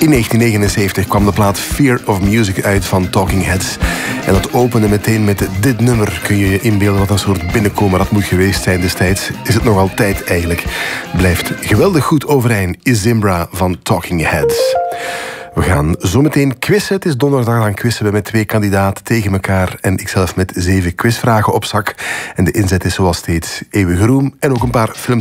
In 1979 kwam de plaat Fear of Music uit van Talking Heads. En dat opende meteen met dit nummer. Kun je je inbeelden wat een soort binnenkomen dat moet geweest zijn destijds? Is het nog altijd eigenlijk? Blijft geweldig goed overeind. Izimbra van Talking Heads. We gaan zo meteen quizzen. Het is donderdag, dan quizzen we met 2 kandidaten tegen elkaar. En ikzelf met 7 quizvragen op zak. En de inzet is zoals steeds eeuwige roem en ook een paar filmtips.